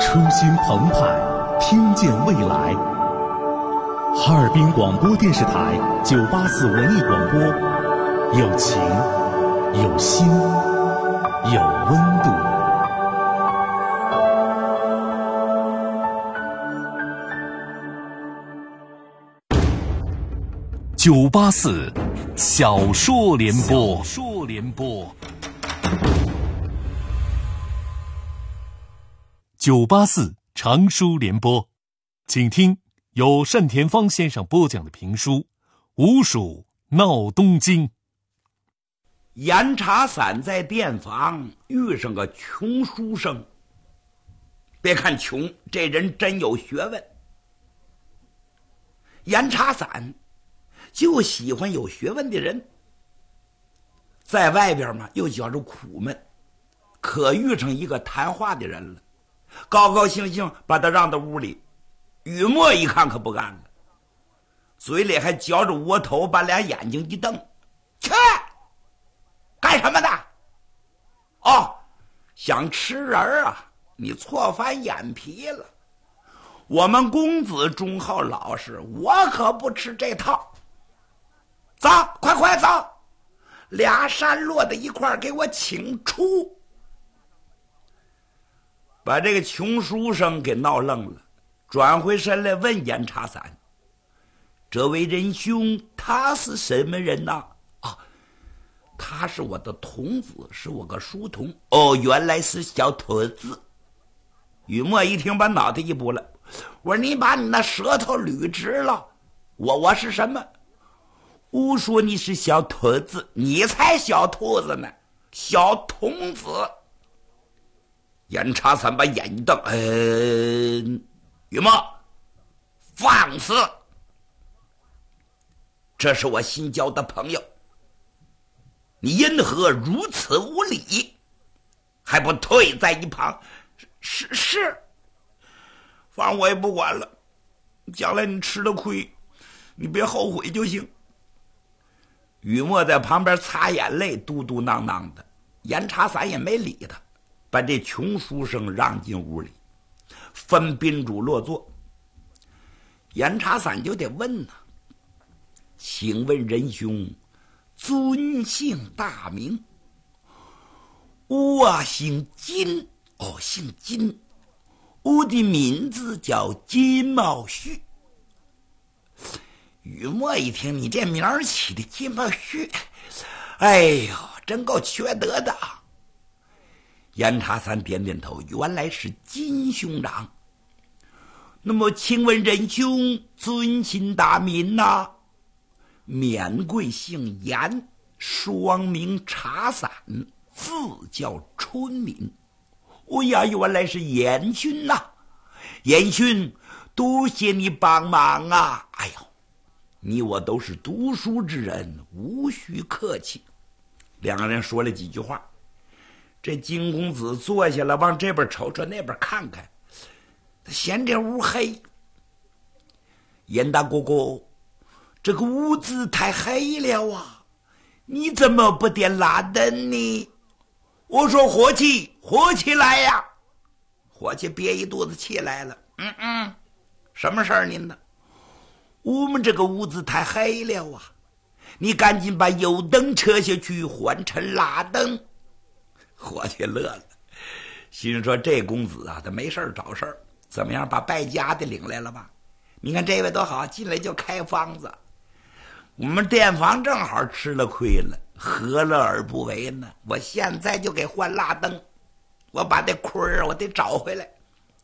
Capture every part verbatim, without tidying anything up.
初心澎湃，听见未来。哈尔滨广播电视台九八四文艺广播，有情，有心，有温度。九八四小说联播，小说联播。九八四长书联播，请听由单田芳先生播讲的评书《吴蜀闹东京》。 严查散在店房遇上个穷书生，别看穷，这人真有学问。严查散就喜欢有学问的人，在外边嘛又觉着苦闷，可遇上一个谈话的人了，高高兴兴把他让到屋里。雨墨一看可不干了，嘴里还嚼着窝头，把俩眼睛一瞪，去干什么的？哦，想吃人啊？你错翻眼皮了。我们公子忠厚老实，我可不吃这套。走，快快走，俩山落在一块儿，给我请出。把这个穷书生给闹愣了，转回身来问严查散：“这位仁兄，他是什么人呐？”啊，他是我的童子，是我个书童。哦，原来是小驼子。雨墨一听，把脑袋一拨了，我说：“你把你那舌头捋直了，我我是什么？我说你是小兔子，你才小兔子呢，小童子。”严查散把眼一瞪，呃，雨墨，放肆！这是我新交的朋友，你因何如此无礼？还不退在一旁？是是，反正我也不管了，将来你吃了亏，你别后悔就行。雨墨在旁边擦眼泪，嘟嘟囔囔的。严查散也没理他，把这穷书生让进屋里，分宾主落座。严查散就得问呐、啊：“请问仁兄，尊姓大名？”“我啊，姓金。”“哦，姓金。我的名字叫金茂旭。”雨墨一听，你这名儿起的金茂旭，哎呦，真够缺德的。严查散点点头，原来是金兄长。那么请问仁兄尊姓大名呐？”“免贵姓严，双名查散，字叫春敏。”“哦呀，原来是严勋呐！严勋，多谢你帮忙啊！哎呦，你我都是读书之人，无需客气。”两个人说了几句话，这金公子坐下了，往这边瞅瞅，那边看看，他嫌这屋黑。“严大哥哥，这个屋子太黑了啊，你怎么不点蜡灯呢？”“我说伙计，火起来呀！”伙计憋一肚子气来了。“嗯嗯，什么事儿您呢？”“我们这个屋子太黑了啊，你赶紧把油灯撤下去，换成蜡灯。”伙计乐了，心说这公子啊，他没事找事儿，怎么样把败家的领来了吧？你看这位多好，进来就开方子，我们店房正好吃了亏了，何乐而不为呢？我现在就给换蜡灯，我把这亏儿我得找回来。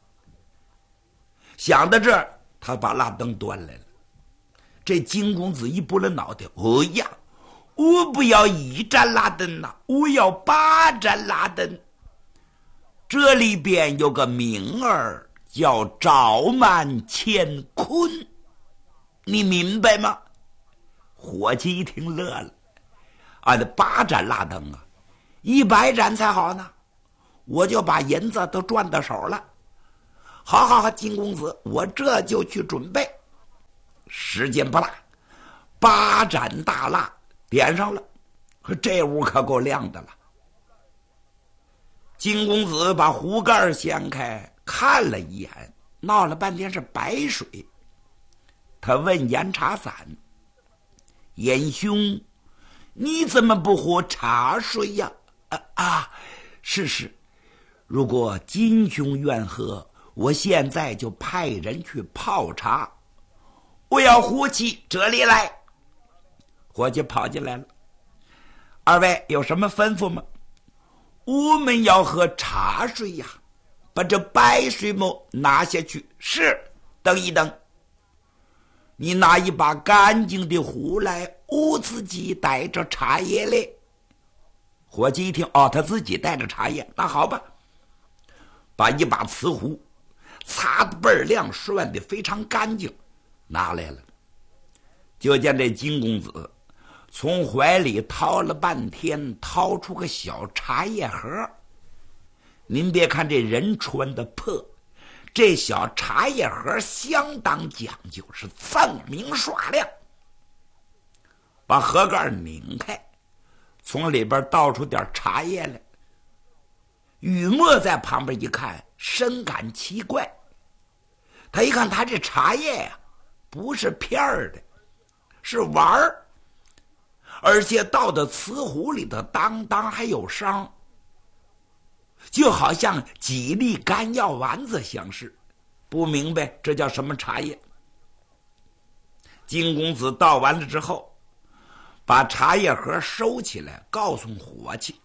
想到这儿，他把蜡灯端来了。这金公子一拨了脑袋，“哦呀，我不要一盏蜡灯呐、啊，我要八盏蜡灯。这里边有个名儿叫赵满乾坤，你明白吗？”伙计一听乐了，“啊，这八盏蜡灯啊，一百盏才好呢，我就把银子都赚到手了。好好好，金公子，我这就去准备。”时间不大，八盏大蜡点上了，这屋可够亮的了。金公子把壶盖掀开， 看了一眼，闹了半天是白水。他问严茶伞：“严兄，你怎么不喝茶水呀？”啊啊，是是，如果金兄愿喝，我现在就派人去泡茶。我要伙计这里来。伙计跑进来了。二位有什么吩咐吗？我们要喝茶水呀，把这白水沫拿下去。是，等一等。你拿一把干净的壶来，我自己带着茶叶来。伙计一听，哦，他自己带着茶叶，那好吧。把一把瓷壶擦得倍儿亮，涮得非常干净，拿来了。就见这金公子从怀里掏了半天，掏出个小茶叶盒。您别看这人穿的破，这小茶叶盒相当讲究，是锃明刷亮。把盒盖拧开，从里边倒出点茶叶来。雨墨在旁边一看，深感奇怪。他一看，他这茶叶呀、啊，不是片儿的，是丸儿，而且倒到瓷壶里头，当当还有伤，就好像几粒干药丸子相似。不明白这叫什么茶叶。金公子倒完了之后，把茶叶盒收起来，告诉伙计：“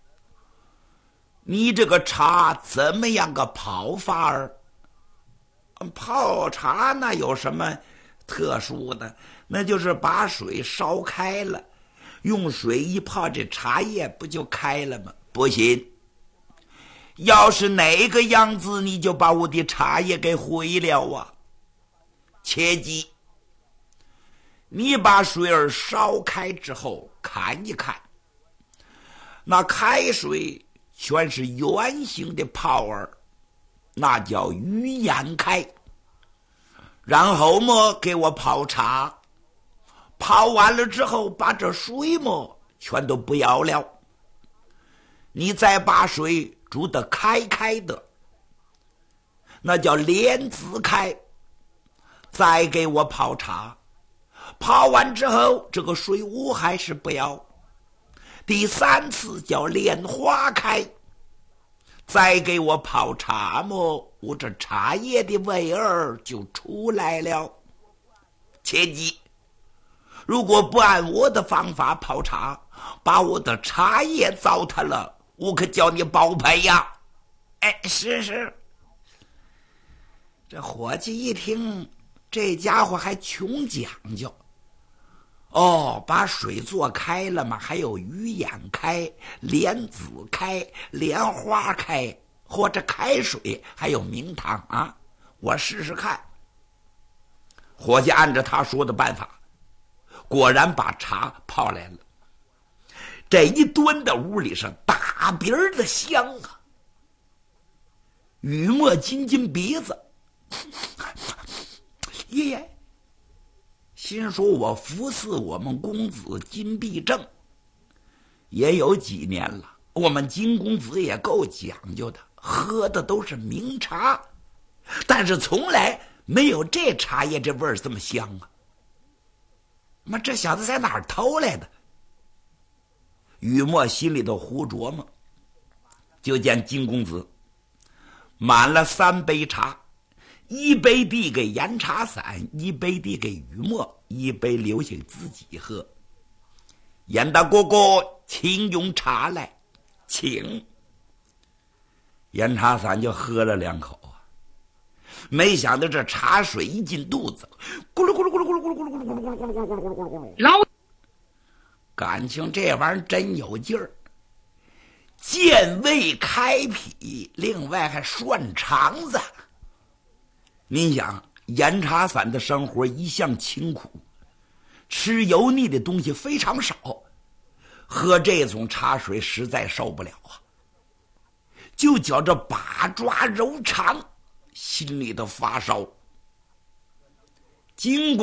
你这个茶怎么样个泡法儿？”泡茶那有什么特殊的？那就是把水烧开了，用水一泡，这茶叶不就开了吗？不行，要是哪个样子，你就把我的茶叶给毁了啊！切记，你把水儿烧开之后看一看，那开水全是圆形的泡儿，那叫鱼眼开。然后么给我泡茶，泡完了之后把这水么全都不要了，你再把水煮得开开的，那叫莲子开，再给我泡茶，泡完之后这个水我还是不要，第三次叫莲花开，再给我泡茶么，我这茶叶的味儿就出来了。切记，如果不按我的方法泡茶，把我的茶叶糟蹋了，我可叫你包赔呀！哎，是是。这伙计一听，这家伙还穷讲究。哦，把水做开了嘛，还有鱼眼开、莲子开、莲花开，或者开水还有名堂啊！我试试看。伙计按照他说的办法，果然把茶泡来了。这一端的屋里是大鼻儿的香啊！雨墨津津鼻子，爷爷。心说我服侍我们公子金必正也有几年了，我们金公子也够讲究的，喝的都是名茶，但是从来没有这茶叶这味儿这么香啊！妈，这小子在哪儿偷来的？雨墨心里头胡琢磨，就见金公子满了三杯茶，一杯递给严茶伞，一杯递给雨墨，一杯留下自己喝。严大哥哥，请用茶来，请。严茶伞就喝了两口啊，没想到这茶水一进肚子，咕噜咕噜咕噜咕噜咕噜咕噜咕噜咕噜咕噜咕噜咕噜咕噜咕噜咕噜，老感情这玩意儿真有劲儿，健胃开脾，另外还涮肠子。您想，严茶伞的生活一向清苦，吃油腻的东西非常少，喝这种茶水实在受不了啊，就觉着八爪揉肠，心里头发烧。经过